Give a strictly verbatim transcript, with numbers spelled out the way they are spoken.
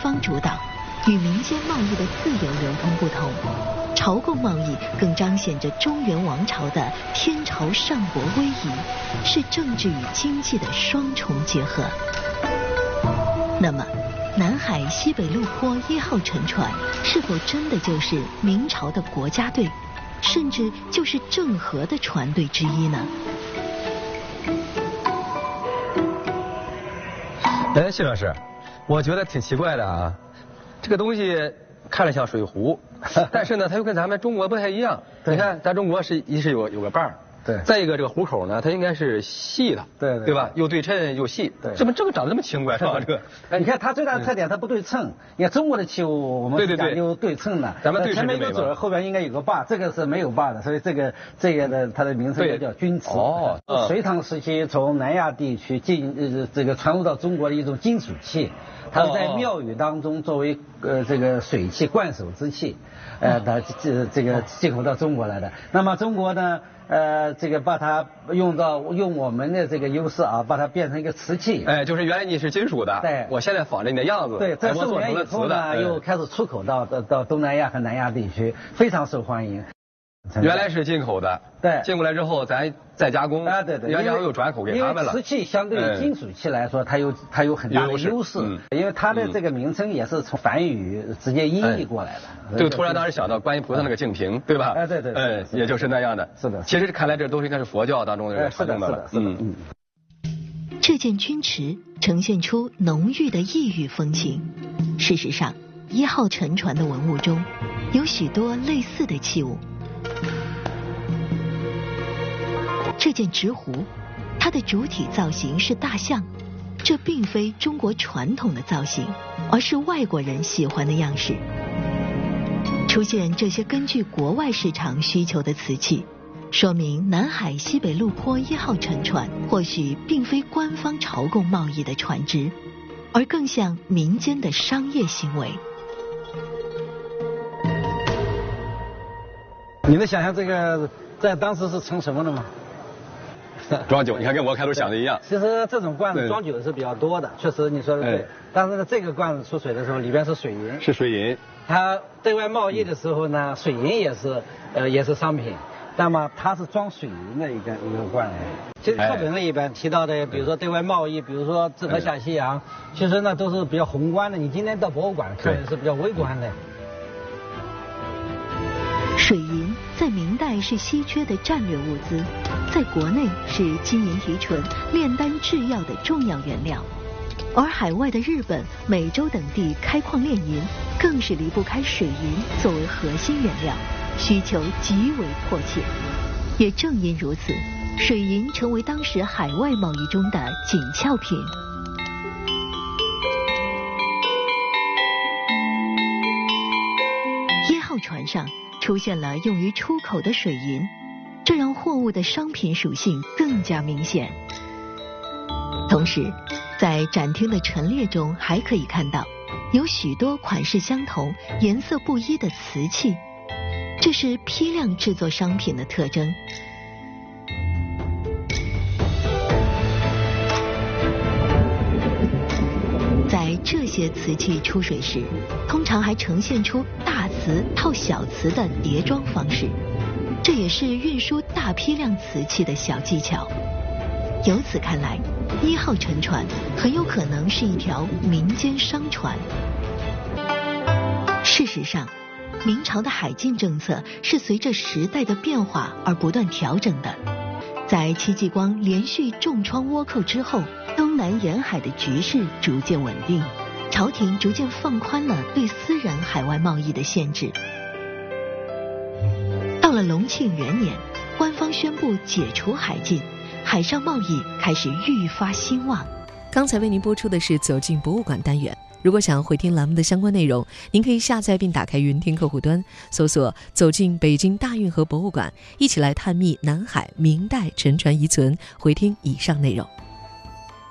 方主导，与民间贸易的自由流通不同，朝贡贸易更彰显着中原王朝的天朝上国威仪，是政治与经济的双重结合。那么，南海西北路坡一号沉船是否真的就是明朝的国家队，甚至就是郑和的船队之一呢？ 哎，谢老师，我觉得挺奇怪的啊，这个东西看着像水壶，但是呢，它又跟咱们中国不太一样。你看，咱中国是一是有有个把儿。 对， 再一个这个壶口呢，它应该是细的， 对对对吧？又对称又细， 对， 怎么这个长得这么奇怪？是吧？这个， 哎，你看它最大的特点，它不对称。你看中国的器物，我们是讲究对称的， 咱们对称前面有个嘴，后边应该有个把，这个是没有把的，所以这个这个呢，它的名称就叫钧瓷。 哦， 隋唐时期从南亚地区进呃这个传入到中国的一种金属器。它是在庙宇当中作为呃这个水器灌手之器，呃，它这这个进口到中国来的。那么中国呢，呃，这个把它用到用我们的这个优势啊，把它变成一个瓷器。 哎，就是原来你是金属的， 对， 我现在仿着你的样子。 对，在十五年以后呢，又开始出口到到到东南亚和南亚地区，非常受欢迎。 原来是进口的， 对， 进过来之后咱再加工， 啊，对对， 原来又转口给他们了。 因为瓷器相对于金属器来说，它有它有很大的优势，因为它的这个名称也是从梵语直接音译过来的。 这个突然当时想到观音菩萨那个净瓶，对吧？ 哎，对对， 哎，也就是那样的。 是的， 其实看来这都是应该是佛教当中的传统的了。 是的，嗯。 这件钧池呈现出浓郁的异域风情。事实上，一号沉船的文物中有许多类似的器物。这件直壶，它的主体造型是大象，这并非中国传统的造型，而是外国人喜欢的样式。出现这些根据国外市场需求的瓷器，说明南海西北路坡一号沉船或许并非官方朝贡贸易的船只，而更像民间的商业行为。 你能想象这个在当时是盛什么的吗？ 装酒，你看跟我开头想的一样。 其实这种罐子装酒的是比较多的，确实你说的对。但是呢，这个罐子出水的时候，里边是水银。 是水银。 它对外贸易的时候呢，水银也是呃也是商品，那么它是装水银的一个一个罐子。其实课本里边提到的，比如说对外贸易，比如说郑和下西洋，其实呢都是比较宏观的。你今天到博物馆看的是比较微观的。 水银在明代是稀缺的战略物资，在国内是金银提纯、炼丹制药的重要原料，而海外的日本、美洲等地开矿炼银，更是离不开水银作为核心原料，需求极为迫切。也正因如此，水银成为当时海外贸易中的紧俏品。一号船上出现了用于出口的水银，这让货物的商品属性更加明显。同时，在展厅的陈列中还可以看到有许多款式相同、颜色不一的瓷器，这是批量制作商品的特征。在这些瓷器出水时，通常还呈现出大瓷套小瓷的叠装方式，这也是运输大批量瓷器的小技巧。由此看来，一号沉船很有可能是一条民间商船。事实上，明朝的海禁政策是随着时代的变化而不断调整的。在戚继光连续重创倭寇之后，东南沿海的局势逐渐稳定，朝廷逐渐放宽了对私人海外贸易的限制。到了隆庆元年，官方宣布解除海禁，海上贸易开始愈发兴旺。 刚才为您播出的是走进博物馆单元。如果想回听栏目的相关内容，您可以下载并打开云听客户端，搜索走进北京大运河博物馆，一起来探秘南海明代沉船遗存，回听以上内容。